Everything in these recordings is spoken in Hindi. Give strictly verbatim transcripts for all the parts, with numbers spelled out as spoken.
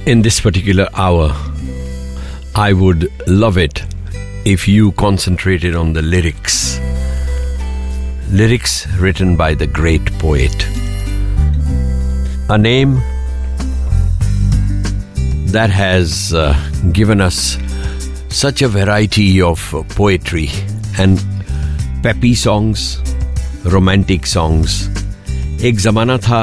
In this particular hour, I would love it if you concentrated on the lyrics. Lyrics written by the great poet. A name that has uh, given us such a variety of poetry and peppy songs, romantic songs. एक ज़माना था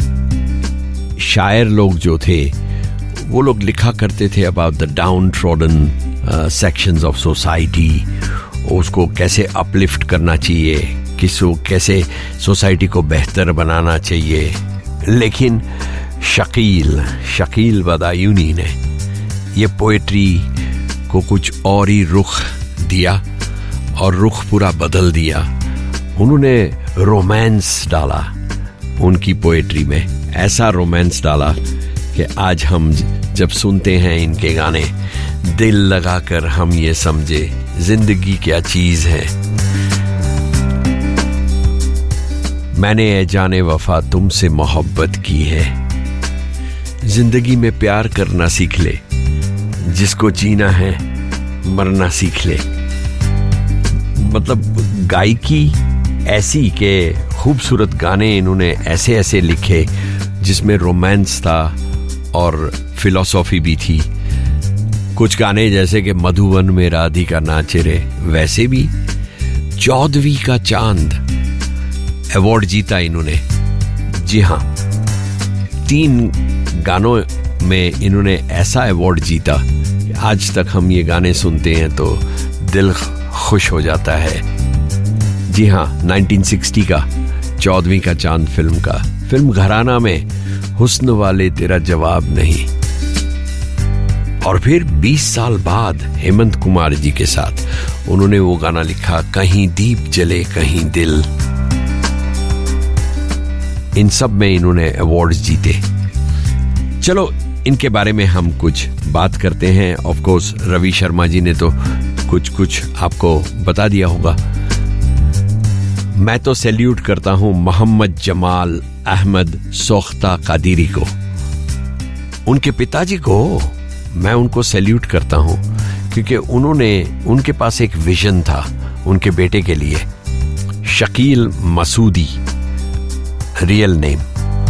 शायर लोग जो थे वो लोग लिखा करते थे about the down trodden sections of society, उसको कैसे अपलिफ्ट करना चाहिए, किसको कैसे सोसाइटी को बेहतर बनाना चाहिए. लेकिन शकील शकील बदायूनी ने ये पोएट्री को कुछ और ही रुख दिया और रुख पूरा बदल दिया. उन्होंने रोमांस डाला उनकी पोएट्री में, ऐसा रोमांस डाला कि आज हम जब सुनते हैं इनके गाने दिल लगाकर हम ये समझे जिंदगी क्या चीज है. मैंने ए जाने वफा तुमसे मोहब्बत की है, जिंदगी में प्यार करना सीख ले, जिसको जीना है मरना सीख ले. मतलब गायकी ऐसी के खूबसूरत गाने इन्होंने ऐसे ऐसे लिखे जिसमें रोमांस था और फिलॉसफी भी थी. कुछ गाने जैसे कि मधुवन में राधिका नाचे रे, वैसे भी चौदहवीं का चांद अवार्ड जीता इन्होंने. जी हाँ, तीन गानों में इन्होंने ऐसा अवार्ड जीता कि आज तक हम ये गाने सुनते हैं तो दिल खुश हो जाता है. जी हाँ, नाइनटीन सिक्सटी का चौदहवीं का चांद फिल्म का. फिल्म घराना में हुस्न वाले तेरा जवाब नहीं. और फिर बीस साल बाद हेमंत कुमार जी के साथ उन्होंने वो गाना लिखा कहीं दीप जले कहीं दिल. इन सब में इन्होंने अवार्ड्स जीते. चलो इनके बारे में हम कुछ बात करते हैं. ऑफ कोर्स रवि शर्मा जी ने तो कुछ कुछ आपको बता दिया होगा. मैं तो सैल्यूट करता हूं मोहम्मद जमाल अहमद सोख्ता कादिरी को, उनके पिताजी को मैं उनको सैल्यूट करता हूं क्योंकि उन्होंने उनके पास एक विजन था उनके बेटे के लिए. Shakeel Masoodi real name.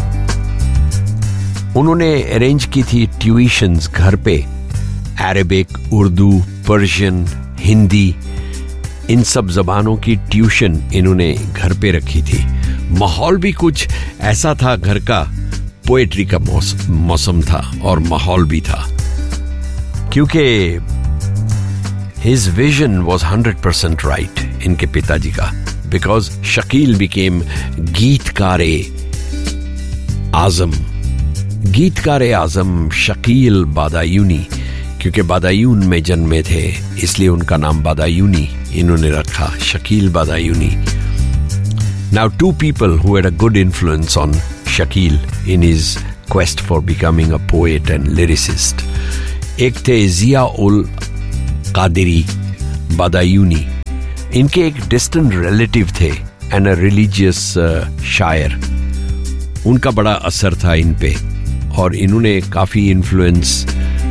उन्होंने अरेंज की थी ट्यूशन्स घर पे, अरेबिक, उर्दू, पर्शियन, हिंदी, इन सब जबानों की ट्यूशन इन्होंने घर पे रखी थी. माहौल भी कुछ ऐसा था, घर का पोएट्री का मौसम था और माहौल भी था क्योंकि his vision was hundred percent right इनके पिताजी का. बिकॉज शकील बिकेम गीतकारे आजम. गीतकारे आजम शकील बादायूनी, क्योंकि बादायून में जन्मे थे इसलिए उनका नाम बादायूनी इन्होंने रखा, Shakeel Badayuni. Now two people who had a good influence on Shakil in his quest for becoming a poet and lyricist. एक थे जिया उल कादिरी बादायूनी. इनके एक डिस्टेंट रिलेटिव थे एंड अ रिलीजियस शायर. उनका बड़ा असर था इन पे और इन्होंने काफी इन्फ्लुएंस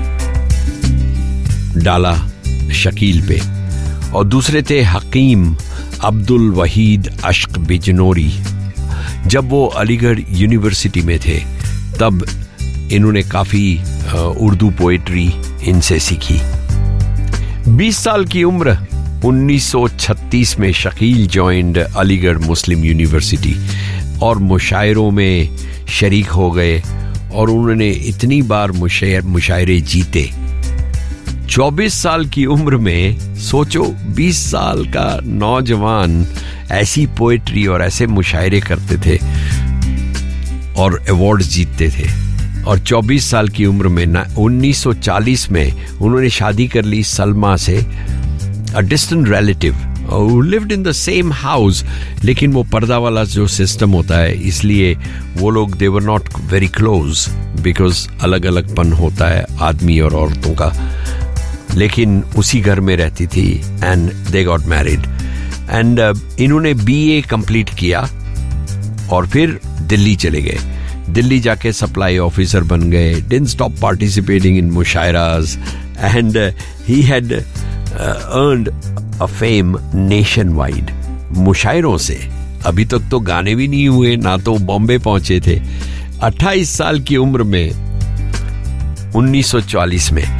डाला शकील पे. और दूसरे थे हकीम अब्दुल वहीद अश्क बिजनोरी. जब वो अलीगढ़ यूनिवर्सिटी में थे तब इन्होंने काफी उर्दू पोएट्री इनसे सीखी. बीस साल की उम्र उन्नीस सौ छत्तीस में शकील जॉइंड अलीगढ़ मुस्लिम यूनिवर्सिटी और मुशायरों में शरीक हो गए और उन्होंने इतनी बार मुशायरे जीते. चौबीस साल की उम्र में सोचो, बीस साल का नौजवान ऐसी पोएट्री और ऐसे मुशायरे करते थे और अवार्ड जीतते थे. और चौबीस साल की उम्र में उन्नीस सौ चालीस में उन्होंने शादी कर ली सलमा से, a distant relative who lived in the same house. लेकिन वो पर्दा वाला जो सिस्टम होता है इसलिए वो लोग they were not very close because अलग अलग पन होता है आदमी और औरतों का. लेकिन उसी घर में रहती थी and they got married. and uh, इन्होंने बी ए कंप्लीट किया और फिर दिल्ली चले गए. दिल्ली जाके सप्लाई ऑफिसर बन गए. Didn't stop participating in मुशायरास and uh, he had uh, earned a fame nationwide. मुशायरों से. अभी तक तो गाने भी नहीं हुए, ना तो बॉम्बे पहुंचे थे. अट्ठाईस साल की उम्र में उन्नीस सौ चालीस में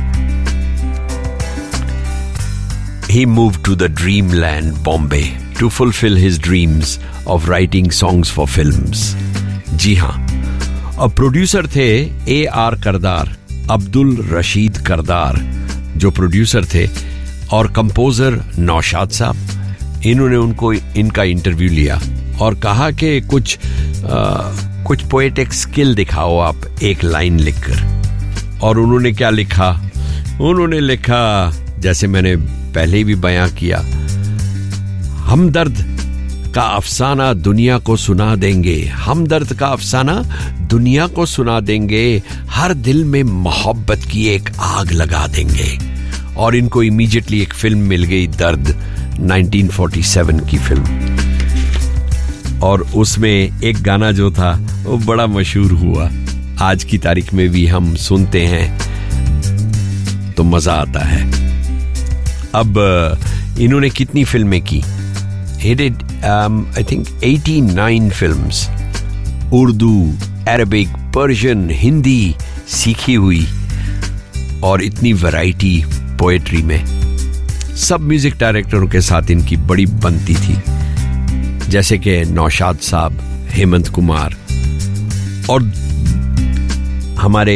he moved to the dreamland Bombay to fulfill his dreams of writing songs for films. जी हाँ, अब प्रोड्यूसर थे ए आर करदार, अब्दुल रशीद करदार जो प्रोड्यूसर थे, और कंपोजर नौशाद साहब. इन्होंने उनको इनका इंटरव्यू लिया और कहा कि कुछ आ, कुछ पोएटिक स्किल दिखाओ आप एक लाइन लिखकर. और उन्होंने क्या लिखा? उन्होंने लिखा, जैसे मैंने पहले भी बयां किया, हमदर्द का अफसाना दुनिया को सुना देंगे, हमदर्द का अफसाना दुनिया को सुना देंगे, हर दिल में मोहब्बत की एक आग लगा देंगे. और इनको इमीडिएटली एक फिल्म मिल गई, दर्द, उन्नीस सौ सैंतालीस की फिल्म. और उसमें एक गाना जो था वो बड़ा मशहूर हुआ. आज की तारीख में भी हम सुनते हैं तो मजा आता है. अब इन्होंने कितनी फिल्में की? He did, um, I think, eighty-nine films. Urdu, Arabic, Persian, Hindi सीखी हुई, और इतनी वैरायटी पोएट्री में. सब म्यूजिक डायरेक्टरों के साथ इनकी बड़ी बनती थी, जैसे कि नौशाद साहब, हेमंत कुमार, और हमारे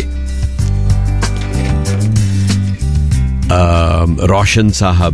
रोशन साहब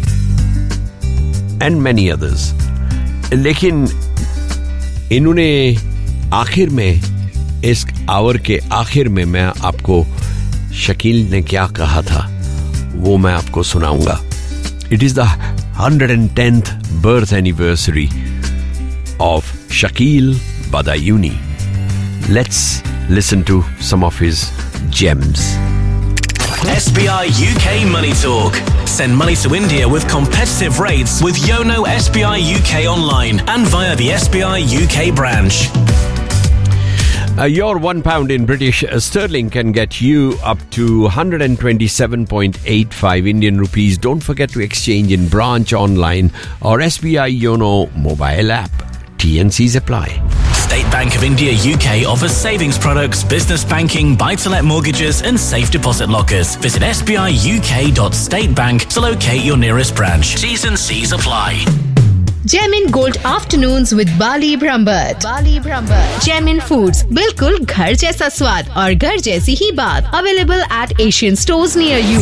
एंड मैनी अदर्स. लेकिन इन्होंने आखिर में, इस आवर के आखिर में, मैं आपको शकील ने क्या कहा था वो मैं आपको सुनाऊंगा. It is the one hundred tenth birth anniversary of Shakil Badayuni. Let's listen to some of his gems. S B I U K Money Talk. Send money to India with competitive rates with Yono S B I U K online and via the S B I U K branch. Uh, your one pound in British sterling can get you up to one hundred twenty-seven point eight five Indian rupees. Don't forget to exchange in branch, online, or S B I Yono mobile app. T and C's apply. State Bank of India U K offers savings products, business banking, buy-to-let mortgages and safe deposit lockers. Visit s b i u k dot state bank to locate your nearest branch. T's and C's apply. Gemin Gold Afternoons with Bali Brahmbhatt. Bali Brahmbhatt. Gemin Foods, बिल्कुल घर जैसा स्वाद और घर जैसी ही बात. Available at Asian stores near you.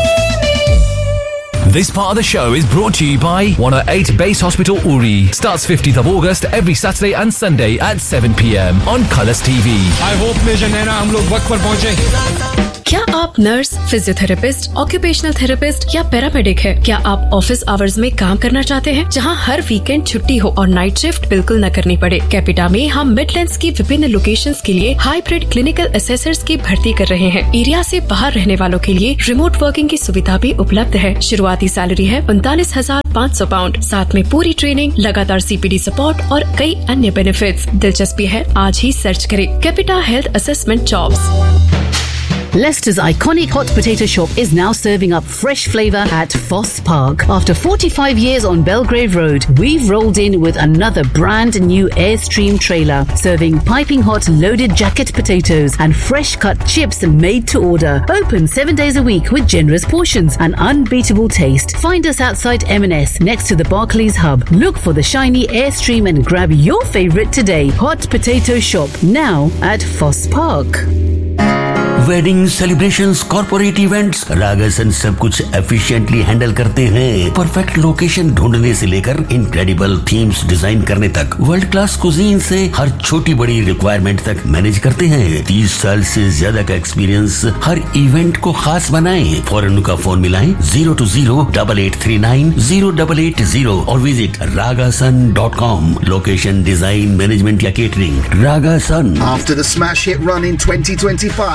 This part of the show is brought to you by one oh eight Base Hospital Uri. Starts fifteenth of August every Saturday and Sunday at seven p m on Colours T V. I hope major नैना हम लोग वक्त पर पहुंचे. क्या आप नर्स, फिजियोथेरेपिस्ट, ऑक्यूपेशनल थेरेपिस्ट या पैरामेडिक है? क्या आप ऑफिस आवर्स में काम करना चाहते हैं जहां हर वीकेंड छुट्टी हो और नाइट शिफ्ट बिल्कुल न करनी पड़े? कैपिटा में हम मिडलैंड्स की विभिन्न लोकेशंस के लिए हाइब्रिड क्लिनिकल असेसर्स की भर्ती कर रहे हैं. एरिया से बाहर रहने वालों के लिए रिमोट वर्किंग की सुविधा भी उपलब्ध है. शुरुआती सैलरी है उनतालीस हजार पाँच सौ पाउंड. साथ में पूरी ट्रेनिंग, लगातार सीपीडी सपोर्ट और कई अन्य बेनिफिट्स. दिलचस्पी है? आज ही सर्च करें capita health assessment jobs. Leicester's iconic hot potato shop is now serving up fresh flavour at Foss Park. After forty-five years on Belgrave Road, we've rolled in with another brand new Airstream trailer, serving piping hot loaded jacket potatoes and fresh cut chips made to order. Open seven days a week with generous portions and unbeatable taste. Find us outside M and S next to the Barclays Hub. Look for the shiny Airstream and grab your favourite today. Hot Potato Shop now at Foss Park. Wedding celebrations, corporate events, रागासन सब कुछ एफिशिएंटली हैंडल करते हैं. परफेक्ट लोकेशन ढूंढने से लेकर इनक्रेडिबल थीम्स डिजाइन करने तक, वर्ल्ड क्लास कुजीन से हर छोटी बड़ी रिक्वायरमेंट तक मैनेज करते हैं. तीस साल से ज्यादा का एक्सपीरियंस हर इवेंट को खास बनाए. फौरन का फोन मिलाएं zero to zero double eight three nine zero double eight zero और visit रागासन dot com. Location, design, management या catering, रागासन. After the smash hit run in twenty twenty-five,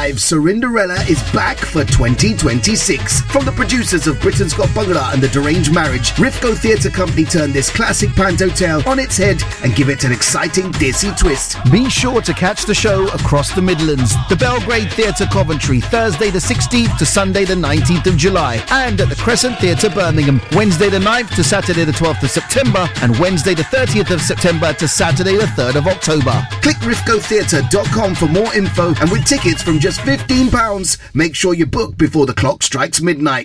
Dorindarella is back for twenty twenty-six. From the producers of Britain's Got Bhangra and The Deranged Marriage, Rifco Theatre Company turned this classic panto tale on its head and give it an exciting Desi twist. Be sure to catch the show across the Midlands. The Belgrade Theatre Coventry, Thursday the sixteenth to Sunday the nineteenth of July. And at the Crescent Theatre Birmingham, Wednesday the ninth to Saturday the twelfth of September and Wednesday the thirtieth of September to Saturday the third of October. Click rifco theatre dot com for more info, and with tickets from just fifteen pounds, make sure you book before the clock strikes midnight.